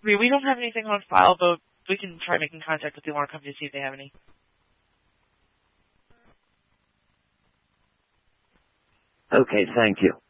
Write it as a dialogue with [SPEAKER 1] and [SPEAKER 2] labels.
[SPEAKER 1] I mean, we don't have anything on file, but we can try making contact with the water company to see if they have any.
[SPEAKER 2] Okay, thank you.